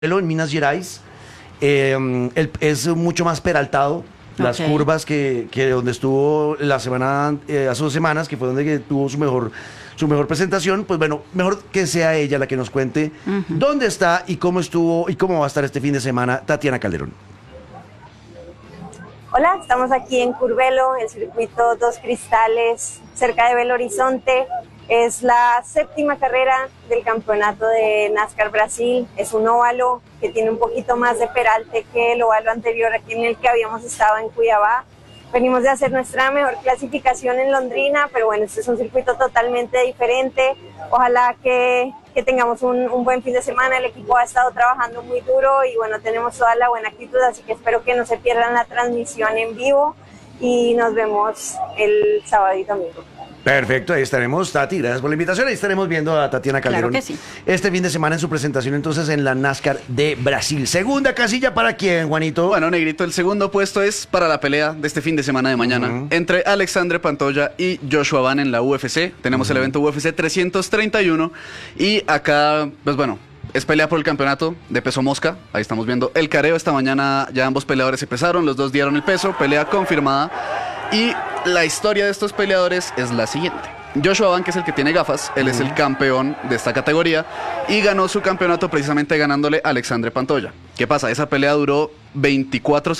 en Minas Gerais. Es mucho más peraltado. Las curvas que donde estuvo la semana, hace 2 semanas, que fue donde que tuvo su mejor presentación, pues bueno, mejor que sea ella la que nos cuente dónde está y cómo estuvo y cómo va a estar este fin de semana Tatiana Calderón. Hola, estamos aquí en Curvelo, el circuito Dos Cristales, cerca de Belo Horizonte. Es la 7ª carrera del campeonato de NASCAR Brasil. Es un óvalo que tiene un poquito más de peralte que el óvalo anterior aquí en el que habíamos estado en Cuiabá. Venimos de hacer nuestra mejor clasificación en Londrina, pero bueno, este es un circuito totalmente diferente. Ojalá que tengamos un buen fin de semana. El equipo ha estado trabajando muy duro y bueno, tenemos toda la buena actitud, así que espero que no se pierdan la transmisión en vivo y nos vemos el sábado y domingo. Perfecto, ahí estaremos, Tati, gracias por la invitación. Ahí estaremos viendo a Tatiana Calderón. Claro que sí. Este fin de semana en su presentación entonces en la NASCAR de Brasil. Segunda casilla, ¿para quién, Juanito? Bueno, Negrito, el segundo puesto es para la pelea de este fin de semana de mañana entre Alexandre Pantoja y Joshua Van en la UFC. Tenemos el evento UFC 331 y acá, pues bueno, es pelea por el campeonato de peso mosca. Ahí estamos viendo el careo. Esta mañana ya ambos peleadores se pesaron, los dos dieron el peso, pelea confirmada. Y la historia de estos peleadores es la siguiente. Joshua Van, que es el que tiene gafas, él es el campeón de esta categoría y ganó su campeonato precisamente ganándole a Alexandre Pantoja. ¿Qué pasa? Esa pelea duró 26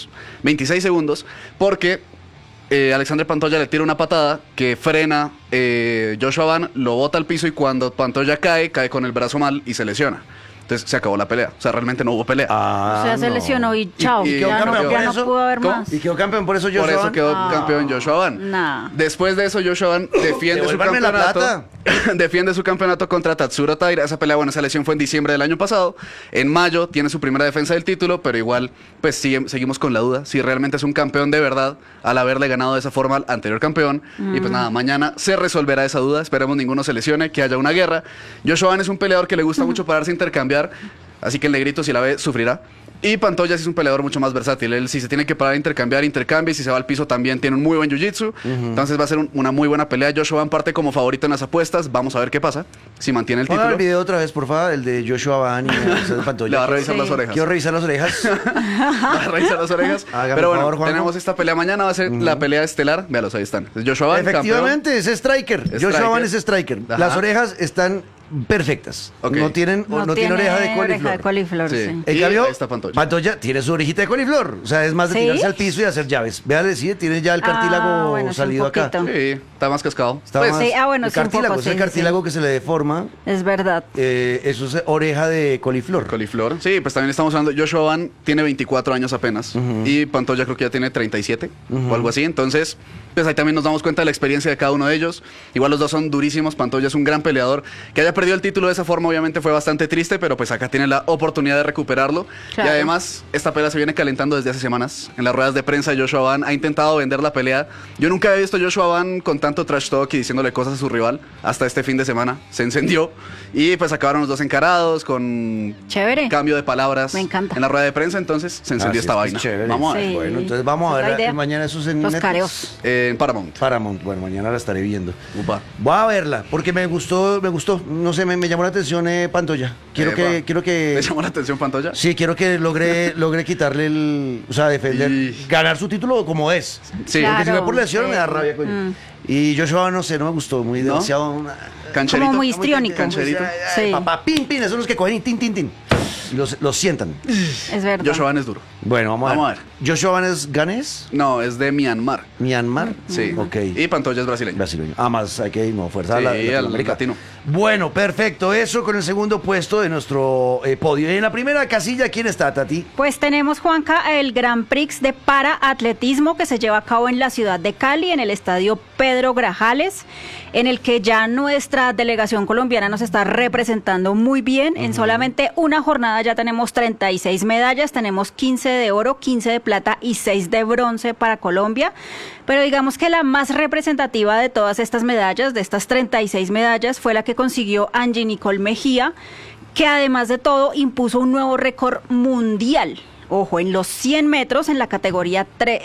segundos, porque Alexandre Pantoja le tira una patada que frena Joshua Van, lo bota al piso y cuando Pantoja cae con el brazo mal y se lesiona. Entonces se acabó la pelea. O sea, realmente no hubo pelea. O sea, se lesionó y chao. ¿Y quedó ya campeón por no eso? pudo haber ¿Cómo? más. ¿Y quedó campeón por eso Joshua Por eso Van? quedó campeón Joshua Van. Nah. Después de eso, Joshua Van defiende su Devuélvanme la campeonato. plata. Defiende su campeonato contra Tatsuro Taira. Esa pelea, bueno, esa lesión fue en diciembre del año pasado. En mayo tiene su primera defensa del título, pero igual, pues seguimos con la duda si realmente es un campeón de verdad al haberle ganado de esa forma al anterior campeón. Y pues nada, mañana se resolverá esa duda. Esperemos ninguno se lesione, que haya una guerra. Joshua Van es un peleador que le gusta mucho pararse a intercambiar. Así que el Negrito, si la ve, sufrirá. Y Pantoja sí es un peleador mucho más versátil. Él, si se tiene que parar a intercambiar, intercambia. Y si se va al piso, también tiene un muy buen jiu-jitsu. Entonces va a ser una muy buena pelea. Joshua Van parte como favorito en las apuestas. Vamos a ver qué pasa. Si mantiene el Ponga título. el video otra vez, por favor, el de Joshua Van y Alexandre Pantoja. Le va a revisar Sí. las orejas. Quiero revisar las orejas. Va a revisar las orejas. Hágame Pero bueno, favor, Juanjo. tenemos esta pelea mañana. Va a ser la pelea estelar. Véalos, ahí están. Joshua Van, Efectivamente, es striker. Joshua Van es striker. Ajá. Las orejas están perfectas. Ok. No tiene oreja de coliflor. coliflor, Sí. sí. En Y cambio, ahí está Pantoja. Pantoja tiene su orejita de coliflor. O sea, es más de ¿Sí? tirarse al piso y hacer llaves. Véale, sí, tiene ya el cartílago bueno, sí, salido un acá. poquito. Sí, está más cascado. Está Pues, más- sí, bueno, el sí, un cartílago, poco, es el sí, cartílago que se le deforma. Es verdad. Eso es oreja de coliflor. Coliflor. Sí, pues también estamos hablando. Joshua Van tiene 24 años apenas. Y Pantoja creo que ya tiene 37 o algo así. Entonces, pues ahí también nos damos cuenta de la experiencia de cada uno de ellos. Igual los dos son durísimos. Pantoja es un gran peleador. Que haya perdido el título de esa forma, obviamente fue bastante triste, pero pues acá tiene la oportunidad de recuperarlo. Claro. Y además, esta pelea se viene calentando desde hace semanas. En las ruedas de prensa, Joshua Van ha intentado vender la pelea. Yo nunca he visto a Joshua Van con tanto trash talk y diciéndole cosas a su rival. Hasta este fin de semana se encendió. Y pues acabaron los dos encarados con Chévere. cambio de palabras. Me encanta. En la rueda de prensa, entonces se encendió Así esta es, vaina. es chévere. Vamos a ver. Sí. Bueno, entonces vamos a Esa es la ver idea. mañana esos en Los Netflix. careos. En Paramount. Paramount. Bueno, mañana la estaré viendo. Upa. Voy a verla porque me gustó. No sé, me llamó la atención Pantoja. Quiero ¿Te que llamó la atención Pantoja? sí, quiero que logre quitarle o sea, defender, Y- ganar su título como es. Sí. Porque si Claro, me por lesión sí. me da rabia, coño. Y Joshua, no sé, no me gustó, muy ¿No? demasiado. Cancherito. Como muy histriónico. Cancherito. Sí. Papá, pin, pin, esos son los que cogen y tin, tin, tin. Los sientan. Es verdad. Joshua Van es duro. Bueno, vamos a Vamos ver. a Joshua Van es ganés, No, es de Myanmar. Myanmar. Sí. Ok. Y Pantoja es brasileño. Brasileño. Ah, más hay que ir, no, fuerza Sí, a la al Latinoamérica. latino. Bueno, perfecto. Eso con el segundo puesto de nuestro podio. Y en la primera casilla, ¿quién está, Tati? Pues tenemos, Juanca, el Grand Prix de paraatletismo que se lleva a cabo en la ciudad de Cali, en el estadio Pedro Grajales, en el que ya nuestra delegación colombiana nos está representando muy bien. En solamente una jornada ya tenemos 36 medallas, tenemos 15 de oro, 15 de plata y 6 de bronce para Colombia. Pero digamos que la más representativa de todas estas medallas, de estas 36 medallas, fue la que consiguió Angie Nicole Mejía, que además de todo impuso un nuevo récord mundial. Ojo, en los 100 metros en la categoría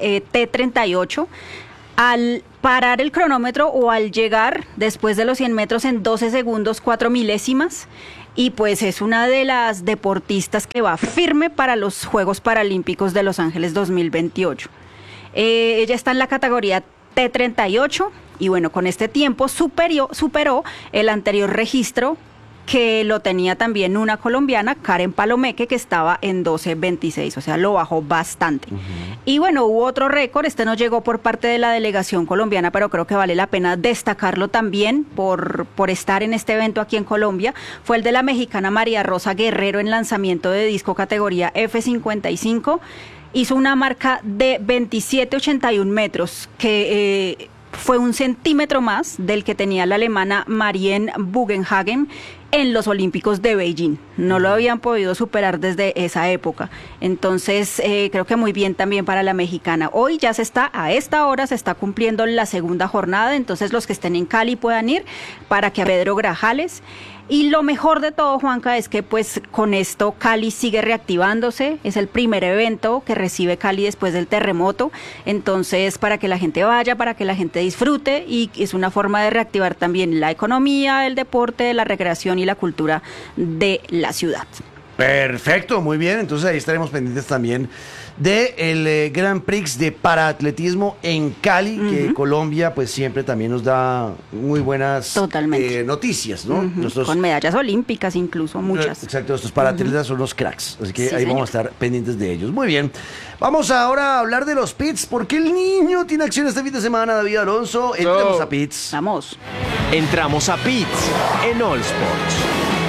T38, al parar el cronómetro o al llegar después de los 100 metros en 12 segundos 4 milésimas, y pues es una de las deportistas que va firme para los Juegos Paralímpicos de Los Ángeles 2028. Ella está en la categoría T38 y bueno, con este tiempo superó el anterior registro que lo tenía también una colombiana, Karen Palomeque, que estaba en 12.26, o sea, lo bajó bastante. Y bueno, hubo otro récord, este no llegó por parte de la delegación colombiana, pero creo que vale la pena destacarlo también por estar en este evento aquí en Colombia, fue el de la mexicana María Rosa Guerrero en lanzamiento de disco categoría F55, hizo una marca de 27.81 metros, que fue 1 centímetro más del que tenía la alemana Marianne Bugenhagen en los Olímpicos de Beijing. No lo habían podido superar desde esa época. Entonces, creo que muy bien también para la mexicana. Hoy ya a esta hora se está cumpliendo la segunda jornada, entonces los que estén en Cali puedan ir para que a Pedro Grajales. Y lo mejor de todo, Juanca, es que pues con esto Cali sigue reactivándose, es el primer evento que recibe Cali después del terremoto, entonces para que la gente vaya, para que la gente disfrute, y es una forma de reactivar también la economía, el deporte, la recreación y la cultura de la ciudad. Perfecto, muy bien, entonces ahí estaremos pendientes también del Grand Prix de paraatletismo en Cali, que Colombia pues siempre también nos da muy buenas noticias, ¿no? Con medallas olímpicas incluso, muchas. Exacto, estos paraatletas son los cracks, así que Sí, ahí señor. vamos a estar pendientes de ellos. Muy bien, vamos ahora a hablar de los pits, porque el niño tiene acción este fin de semana, David Alonso. Entremos a pits. Vamos. Entramos a Pits en All Sports.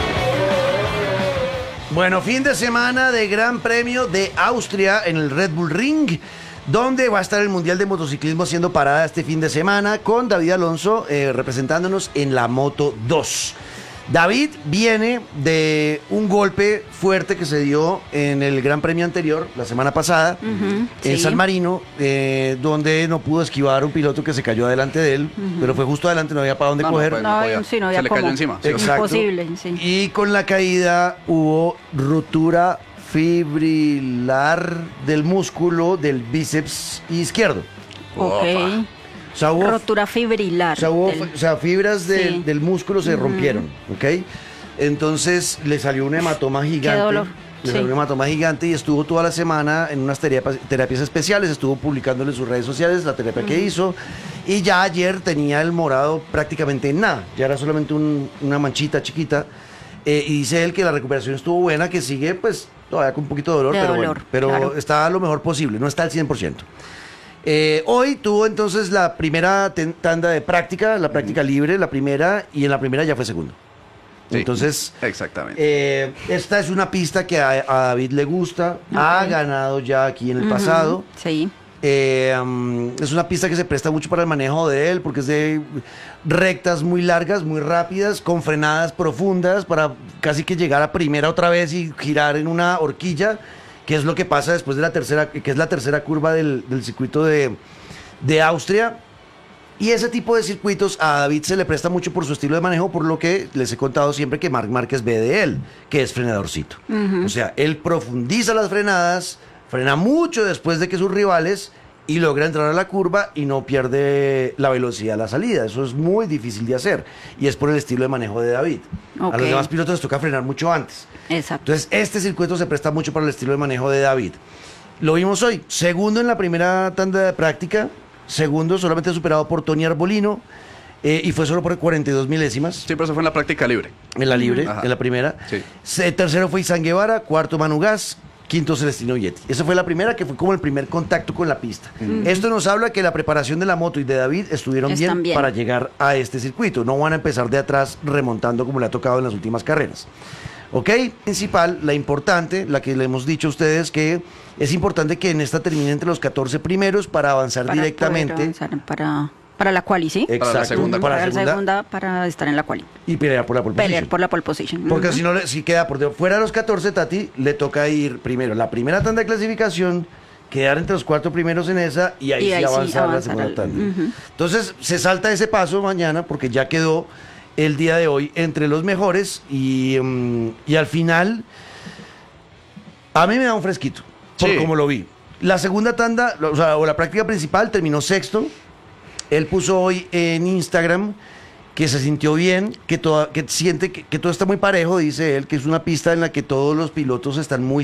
Bueno, fin de semana de Gran Premio de Austria en el Red Bull Ring, donde va a estar el Mundial de Motociclismo haciendo parada este fin de semana con David Alonso representándonos en la Moto 2. David viene de un golpe fuerte que se dio en el Gran Premio anterior, la semana pasada, en sí. San Marino, donde no pudo esquivar un piloto que se cayó adelante de él, pero fue justo adelante, no había para dónde coger. No, sí, no había se le cayó cómo. encima. Sí. Exacto. Imposible, sí. Y con la caída hubo ruptura fibrilar del músculo del bíceps izquierdo. Ok. O sea, hubo, Rotura fibrilar. o sea, fibras Sí. del músculo se rompieron, ¿ok? Entonces le salió un hematoma gigante. Qué dolor. Le Sí. salió un hematoma gigante y estuvo toda la semana en unas terapias especiales, estuvo publicándole en sus redes sociales la terapia que hizo, y ya ayer tenía el morado prácticamente en nada, ya era solamente una manchita chiquita, y dice él que la recuperación estuvo buena, que sigue pues todavía con un poquito de dolor, De pero dolor, bueno, pero claro. está lo mejor posible, no está al 100%. Hoy tuvo entonces la primera tanda de práctica, la práctica libre, la primera, y en la primera ya fue segundo. Sí, Entonces, exactamente. esta es una pista que a David le gusta, ha ganado ya aquí en el pasado. Sí. Es una pista que se presta mucho para el manejo de él, porque es de rectas muy largas, muy rápidas, con frenadas profundas, para casi que llegar a primera otra vez y girar en una horquilla, que es lo que pasa después de la tercera, que es la tercera curva del circuito de Austria. Y ese tipo de circuitos a David se le presta mucho por su estilo de manejo, por lo que les he contado siempre que Marc Márquez ve de él, que es frenadorcito. O sea, él profundiza las frenadas, frena mucho después de que sus rivales, y logra entrar a la curva y no pierde la velocidad a la salida. Eso es muy difícil de hacer, y es por el estilo de manejo de David. Ok. A los demás pilotos les toca frenar mucho antes. Exacto. Entonces, este circuito se presta mucho para el estilo de manejo de David. Lo vimos hoy, segundo en la primera tanda de práctica, segundo solamente superado por Tony Arbolino, y fue solo por 42 milésimas. Sí, pero eso fue en la práctica libre. En la libre, Ajá. en la primera. Sí. Tercero fue Izan Guevara, cuarto Manu Gas, quinto Celestino Yeti. Esa fue la primera, que fue como el primer contacto con la pista. Esto nos habla que la preparación de la moto y de David estuvieron Están bien. para llegar a este circuito. No van a empezar de atrás remontando como le ha tocado en las últimas carreras. ¿Ok? Principal, la importante, la que le hemos dicho a ustedes, que es importante que en esta termine entre los 14 primeros para avanzar Para directamente. poder avanzar para la quali, ¿sí? Para la segunda. para Para la la segunda, segunda, para estar en la quali. y pelear por la pole Pelear position. por la pole position. Porque Ujú. si no, si queda fuera de los 14, Tati, le toca ir primero la primera tanda de clasificación, quedar entre los 4 primeros en esa, y ahí, Y ahí sí sí avanzar la avanzar segunda al- tanda. ujú. Entonces, se salta ese paso mañana, porque ya quedó el día de hoy entre los mejores, y al final, a mí me da un fresquito, por Sí. como lo vi. La segunda tanda, o la práctica principal, terminó sexto. Él puso hoy en Instagram que se sintió bien, que siente que todo está muy parejo, dice él, que es una pista en la que todos los pilotos están muy